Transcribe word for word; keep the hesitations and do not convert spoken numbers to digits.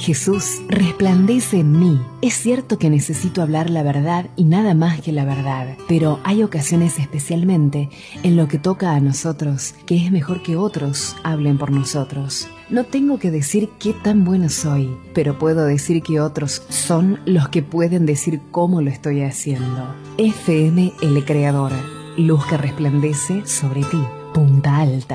Jesús resplandece en mí. Es cierto que necesito hablar la verdad y nada más que la verdad, pero hay ocasiones especialmente en lo que toca a nosotros que es mejor que otros hablen por nosotros. No tengo que decir qué tan bueno soy, pero puedo decir que otros son los que pueden decir cómo lo estoy haciendo. F M El Creador, luz que resplandece sobre ti. Punta Alta.